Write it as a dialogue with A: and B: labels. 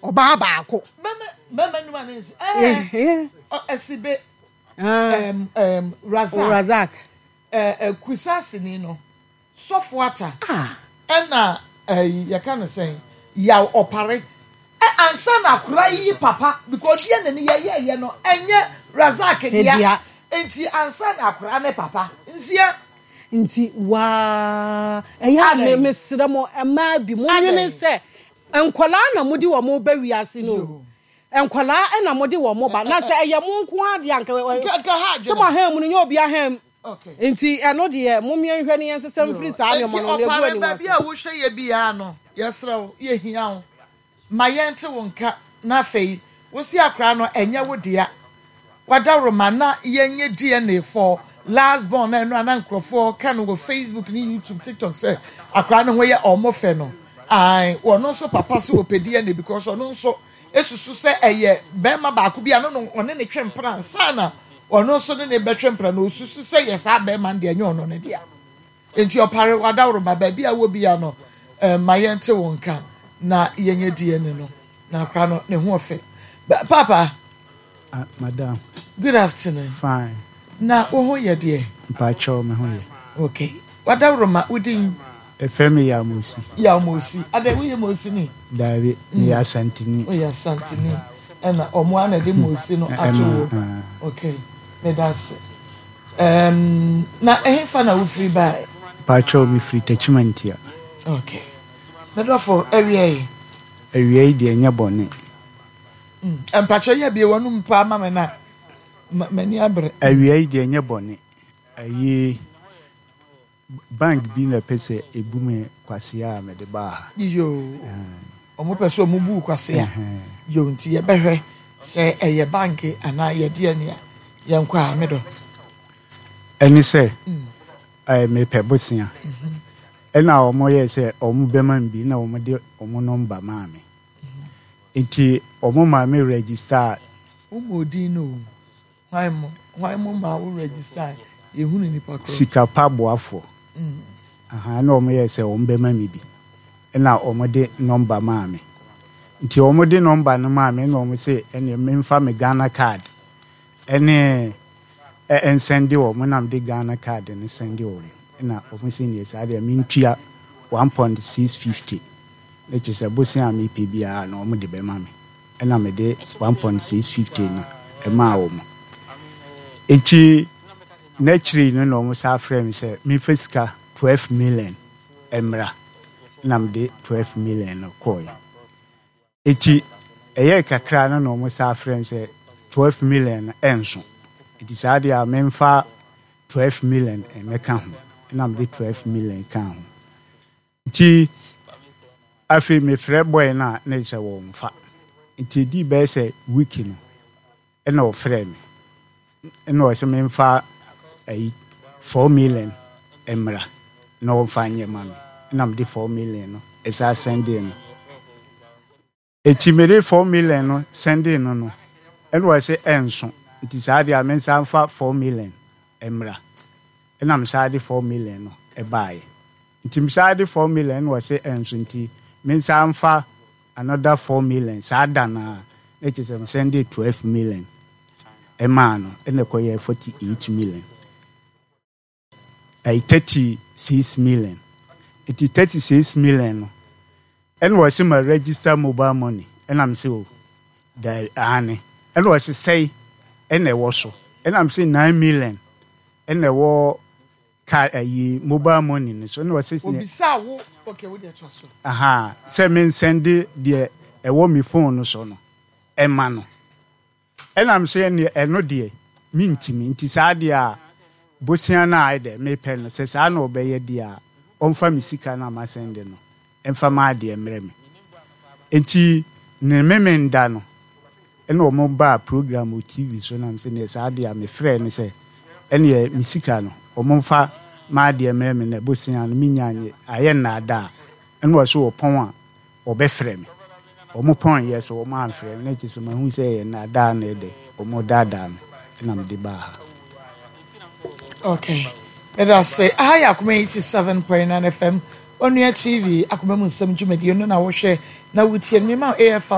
A: oba baako
B: mama numa nesi esibe Razak kusasi ni no sofuata na ya kan say ya opare ansa na kura yi papa because ye na ye no enye Razak dia enti ansa na kura ne papa nsia
A: nti wa eya mesira mo ema bi mo nwene se enkwala na mudi wo mo ba wiase no enkwala na mudi wo mo ba na se eye mo nko ade anka so ma ha mu no nye obi ahem
B: okay
A: enti eno de mo me nhwe ne yensesem free saa ne mo no ne bu ani
B: ba bia wo hwe ye bia no yesrew ye hia wo ma yente wo nka na fei wo si akra no enye wo dia wadawroma na yenye DNA for last born na no anankrofo kan go Facebook ni YouTube TikTok say akra no ho ye omofe no ai wono so papa se opedi na because ono so esusu se eye bema ba ko bia no one ne twempra sana ono so ne betwempra no osusu se yesa bema de enye ono ne dia enti opare wadawroma ba bia wo bia no mayente wonka na yenye DNA no na akra no ne ho ofe papa
C: madam
B: good afternoon
C: fine
B: na wo ye de
C: mpacho me ho ye
B: okay wadawroma udin
C: efemi ya mosi
B: ada wo ye mosi ni
C: dawe ni ya santini
B: o ya santini na omo ana de mosi no ato okay me that's na fa na wo free by
C: pacho mi free attachment ya
B: okay me do for area
C: de nya bone
B: pacho ya bi wonu mpa mama na mani abre
C: area de nya bone ayi bank bi na pese ebume kwase a me de ba
B: yo omo pese omo bu kwase a yo nti ye behwe se eye bank ana ye de ania ye nkwa me do
C: eni se me pebosia ena omo ye se omo beman bi na omo de omo number ma me enti omo ma me register
B: omo di no why mo ma wo register ehunu ni pakro
C: sika pa boafo na omo ye se omo be ma mi bi na omo de number ma me nti omo de number no ma me na omo se ene me mfa me Ghana card ene send omo na me de Ghana card ne send omo na omo se ni sa de me ntua 1.650 which is a bosi a me pebia na omo de be ma me na me de 1.650 na e ma omo enti naturally no no musa frame say me fiscal 12 million emra nam de 12 million no koy eti eye kakra no no musa frame say 12 million enso it is ade a memfa 12 million emeka ho nam de 12 million kan ho eti afi me frɛ boy na say wo mfa eti di be say week no e na o frɛ me e na o say memfa 4 million emra no fanye mami nam di 4 million no esa sending no etimere 4 million no sending no eno wa se enso nti sa dia men sa fa 4 million emra enam sa di 4 million no e bae nti sa di 4 million wa se enso nti men sa fa another 4 million sa dana e ti se send 12 million emano ene koye 48 million 36 million. It is 36 million. And was my register mobile money. And I'm saying, Annie. And was say, and I was so. And I'm saying 9 million. And I war car mobile money. So, no, was saying,
B: okay, with your trust.
C: Aha, send the a woman phone or so. No, a man. And I'm saying, no, dear, mean to me, it is idea. Bosiana ide me pen se sa na obeye dia onfa misika na masende no emfa ma de emreme enti ne memenda no ene o mo ba program o TV so na mse ne sa dia me frɛ ne se ene misika no o mo mfa ma de emreme na bosiana minyanye aye na ada ene o so opon a obe frɛ me o mo pon yes o ma frɛ me na kise ma hu se ye na ada na de o mo dada me na me de ba.
B: Okay. Let us say, I akuma 87.9 FM on your TV. Akuma musem jumedi no na wo hwe na wutie me ma AFR